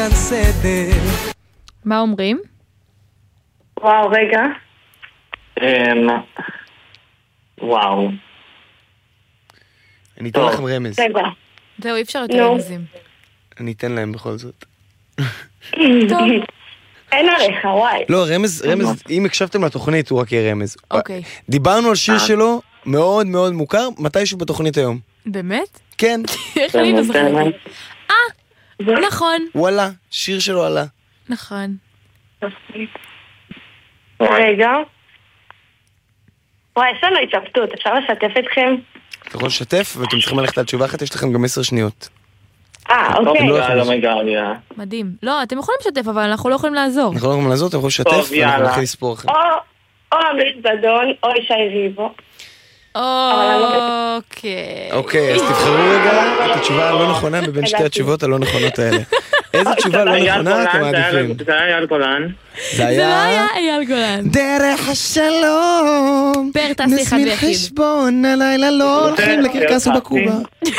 מה אומרים? וואו, רגע. וואו. אני אתן לכם רמז. רגע. זהו, אי אפשר יותר רמזים. אני אתן להם בכל זאת. טוב. אין עליך, וואי. לא, רמז, אם הקשבתם לתוכנית הוא רק יהיה רמז. אוקיי. דיברנו על שיר שלו, מאוד מאוד מוכר, מתישהו בתוכנית היום. באמת? כן. איך אני לא זוכרת? נכון. וואלה, שיר שלו עלה. נכון. רגע. וואי, יש לנו התלבטות, אפשר לשתף אתכם? אתה יכול לשתף, ואתם צריכים ללכת על תשובה אחת, יש לכם גם 10 שניות. אוקיי. מדהים. לא, אתם יכולים לשתף, אבל אנחנו לא יכולים לעזור. אנחנו לא יכולים לעזור, אתם יכולים לשתף, ואנחנו נתחיל לספור אחרי. או אמיר דדון, או ישי ריבו. אוקיי. אז תבחרו רגע את התשובה הלא נכונה מבין שתי התשובות הלא נכונות האלה. איזה תשובה לא נכונה אתם מעדיפים? זה היה אייל גולן. זה היה אייל גולן. דרך השלום פר תעשי אחד ויחיד. נסמין חשבון הלילה לא הולכים לקרקס ובקובה.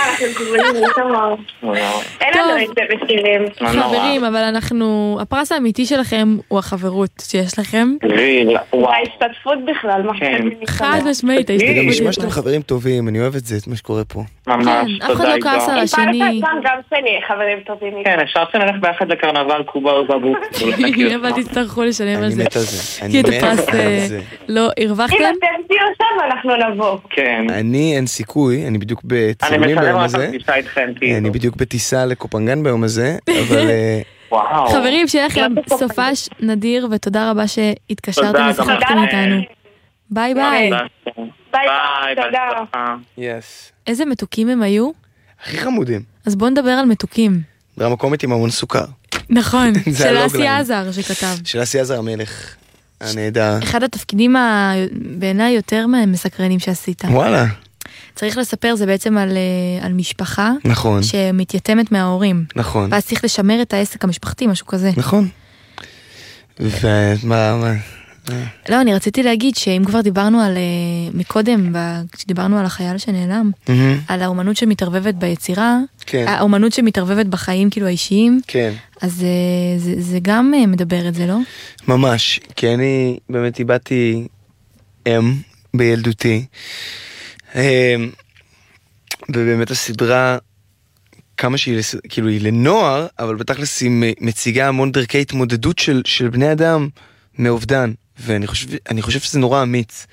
אין לנו את זה בשירים. חברים, אבל אנחנו, הפרס האמיתי שלכם הוא החברות שיש לכם. ההשתתפות בכלל, חד משמעית, זה גם ההשתתפות. נשמע שאתם חברים טובים, אני אוהב את זה, את מה שקורה פה. ממש, כן, אף אחד לא כעס על השני. גם שני, חברים טובים. כן, אפשר שנלך ביחד לקרנבל קובה ובבוק. אבל תצטרכו לשלם על אני זה. מת על זה. כי את הפרס לא הרווחתם? אם אתם תהיו שם, אנחנו נבוא. כן. אני אין סיכוי, אני בדיוק אני בצילומים משלם ביום רק הזה. פגישה איתכם, כאילו. אני בדיוק בטיסה לקופנגן ביום הזה, אבל וואו. חברים, שיהיה לכם סופש נדיר, ותודה רבה שהתקשרתם ושוחחתם איתנו. ביי ביי. ביי, תודה. יס. איזה מתוקים הם היו? הכי חמודים. אז בואו נדבר על מתוקים. דרמה קומית עם המון סוכר. נכון, זה של הלוגליין. אסי עזר שכתב. של אסי עזר המלך. הנהדר. אחד התפקידים בעיניי יותר מסקרנים שעשית. וואלה. צריך לספר, זה בעצם על משפחה נכון. שמתייתמת מההורים. נכון. ואז צריך לשמר את העסק המשפחתי, משהו כזה. נכון. ומה... לא, אני רציתי להגיד שאם כבר דיברנו על, מקודם, כשדיברנו על החייל שנעלם, על האומנות שמתערבבת ביצירה, כן. האומנות שמתערבבת בחיים כאילו האישיים, כן. אז זה גם מדבר את זה, לא? ממש, כי אני באמת איבדתי בילדותי, ובאמת הסדרה, כמה שהיא כאילו היא לנוער, אבל בתכלס היא מציגה המון דרכי התמודדות של בני אדם מאובדן, ואני חושב שזה נורא אמיץ.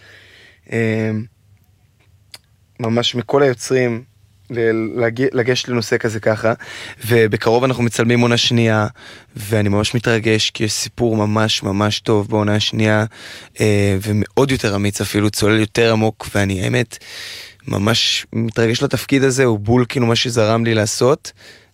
ממש מכל היוצרים לגשת לנושא כזה ככה, ובקרוב אנחנו מצלמים עונה שנייה, ואני ממש מתרגש, כי יש סיפור ממש ממש טוב בעונה השנייה, ומאוד יותר אמיץ אפילו, צולל יותר עמוק, ואני האמת ממש מתרגש לתפקיד הזה, הוא בול כאילו מה שזרם לי לעשות.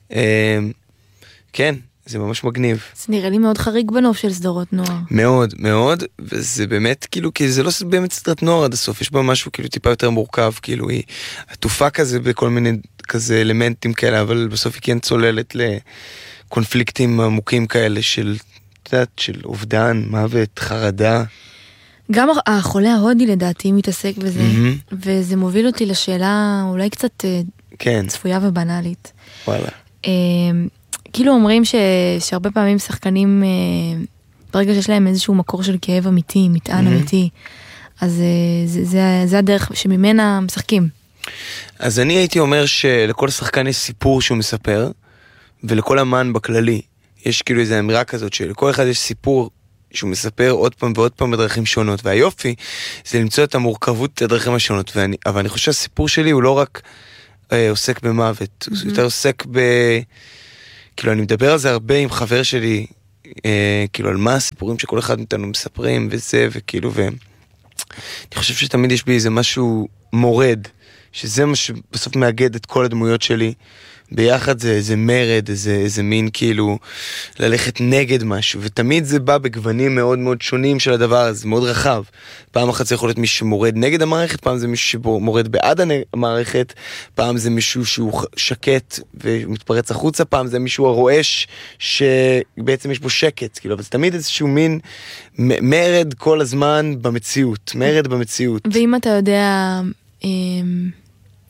כן, זה ממש מגניב. זה נראה לי מאוד חריג בנוף של סדרות נוער. מאוד, מאוד, וזה באמת כאילו, כי זה לא באמת סדרת נוער עד הסוף, יש בה משהו כאילו טיפה יותר מורכב, כאילו היא עטופה כזה בכל מיני כזה אלמנטים כאלה, אבל בסוף היא כן צוללת לקונפליקטים עמוקים כאלה של, את יודעת, של אובדן, מוות, חרדה. גם החולה ההודי לדעתי מתעסק בזה, וזה מוביל אותי לשאלה אולי קצת כן. צפויה ובנאלית. וואלה. כאילו אומרים שהרבה פעמים שחקנים, ברגע שיש להם איזשהו מקור של כאב אמיתי, מטען אמיתי, אז זה הדרך שממנה משחקים. אז אני הייתי אומר שלכל שחקן יש סיפור שהוא מספר, ולכל אמן בכללי יש כאילו איזו אמירה כזאת שלכל אחד יש סיפור שהוא מספר עוד פעם ועוד פעם בדרכים שונות, והיופי זה למצוא את המורכבות את הדרכים השונות, אבל אני חושב שהסיפור שלי הוא לא רק עוסק במוות, הוא יותר עוסק כאילו אני מדבר על זה הרבה עם חבר שלי, כאילו על מה הסיפורים שכל אחד מאיתנו מספרים וזה, וכאילו, ואני חושב שתמיד יש בי איזה משהו מורד, שזה מה שבסוף מאגד את כל הדמויות שלי, ביחד זה איזה מרד, איזה מין כאילו ללכת נגד משהו, ותמיד זה בא בגוונים מאוד מאוד שונים של הדבר הזה, מאוד רחב. פעם אחת זה יכול להיות מישהו שמורד נגד המערכת, פעם זה מישהו שמורד בעד המערכת, פעם זה מישהו שהוא שקט ומתפרץ החוצה, פעם זה מישהו הרועש שבעצם יש בו שקט, כאילו, אבל זה תמיד איזשהו מין מרד כל הזמן במציאות, מרד במציאות. ואם אתה יודע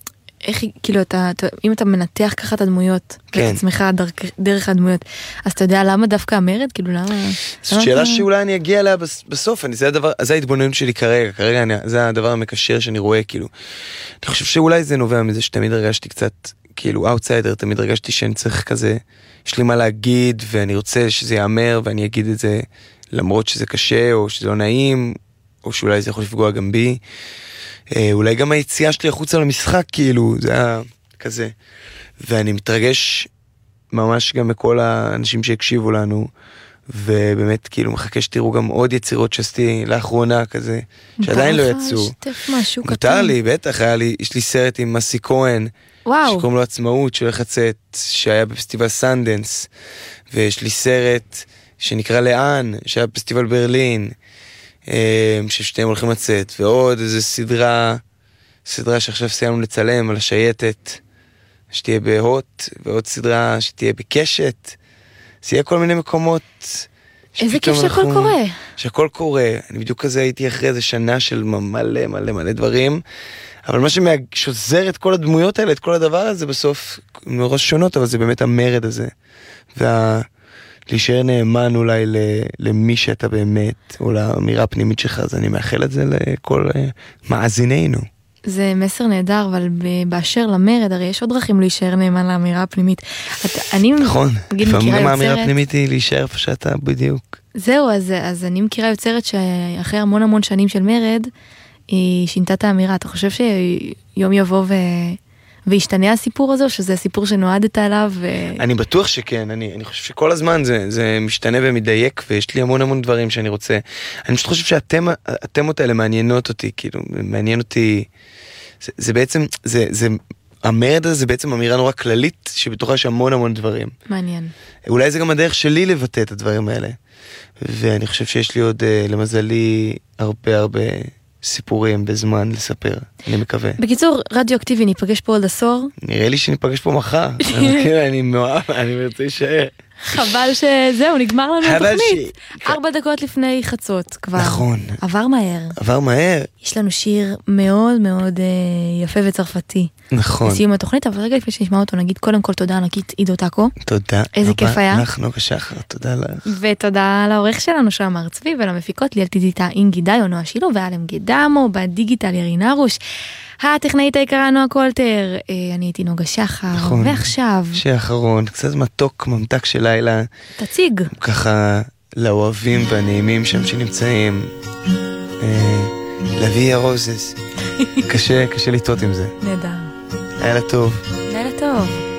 איך, כאילו, אם אתה מנתח ככה את הדמויות, כן. את עצמך דרך הדמויות, אז אתה יודע למה דווקא המרד? כאילו, למה? זו שאלה שאולי אני אגיע אליה בסוף, זה ההתבוננות שלי כרגע זה הדבר המקשר שאני רואה, כאילו. אני חושב שאולי זה נובע מזה שתמיד הרגשתי קצת, כאילו, אאוטסיידר, תמיד הרגשתי שאני צריך כזה, יש לי מה להגיד, ואני רוצה שזה יאמר, ואני אגיד את זה, למרות שזה קשה, או שזה לא נעים, או שאולי זה יכול לפגוע גם בי. אולי גם היציאה שלי החוצה למשחק, כאילו, זה היה כזה. ואני מתרגש ממש גם מכל האנשים שהקשיבו לנו, ובאמת, כאילו, מחכה שתראו גם עוד יצירות שעשיתי לאחרונה, כזה, שעדיין לא יצאו. שתף משהו קטן. מותר לי, בטח, יש לי סרט עם מסי כהן, שקוראים לו עצמאות, שהולך לצאת, שהיה בפסטיבל סנדנס, ויש לי סרט שנקרא לאן, שהיה בפסטיבל ברלין, ששתיהם הולכים לצאת, ועוד איזו סדרה שעכשיו סיימנו לצלם על השייטת, שתהיה בהוט, ועוד סדרה שתהיה בקשת, זה יהיה כל מיני מקומות. איזה כיף שהכל קורה. שהכל קורה, אני בדיוק כזה הייתי אחרי איזה שנה של מלא מלא מלא דברים, אבל מה ששוזר את כל הדמויות האלה, את כל הדבר הזה בסוף, נורא שונות, אבל זה באמת המרד הזה, להישאר נאמן אולי למי שאתה באמת, או לאמירה הפנימית שלך, אז אני מאחל את זה לכל מאזינינו. זה מסר נהדר, אבל באשר למרד, הרי יש עוד דרכים להישאר נאמן לאמירה הפנימית. נכון, לפעמים האמירה הפנימית היא להישאר פשטה בדיוק. זהו, אז אני מכירה יוצרת שאחרי המון שנים של מרד, היא שינתה את האמירה. אתה חושב שיום יבוא וישתנה הסיפור הזה, או שזה סיפור שנועדת עליו? אני בטוח שכן, אני חושב שכל הזמן זה משתנה ומדייק, ויש לי המון דברים שאני רוצה. אני פשוט חושב שהתמות האלה מעניינות אותי, כאילו, מעניין אותי, זה בעצם, המרד הזה זה בעצם אמירה נורא כללית, שבתוכה יש המון דברים. מעניין. אולי זה גם הדרך שלי לבטא את הדברים האלה, ואני חושב שיש לי עוד, למזלי, הרבה סיפורים בזמן לספר, אני מקווה. בקיצור, רדיו-אקטיבי, ניפגש פה עוד עשור. נראה לי שניפגש פה מחר. אני מאוהב, אני רוצה להישאר. חבל שזהו, נגמר לנו התוכנית. 4 דקות לפני חצות כבר. נכון. עבר מהר. יש לנו שיר מאוד יפה וצרפתי. נכון. לסיום התוכנית, אבל רגע לפני שנשמע אותו, נגיד קודם כל תודה ענקית עידו טאקו. תודה. איזה כיף היה. לך נוגה שחר, תודה לך. ותודה לעורך שלנו שם צבי, ולמפיקות ליאל טיזיטה אינגי דיו, נועה שילו ואלם גדמו, בדיגיטל ירין ארוש. הטכנאית היקרה נועה קולטר, אני הייתי נוגה שחר, נכון. ועכשיו... שאחרון, קצת מתוק, ממתק של לילה. תציג. ככה לאוהבים והנעימים שם שנמצאים. לוי הרוזס. קשה לטעות עם זה. נהדר. לילה טוב. לילה טוב.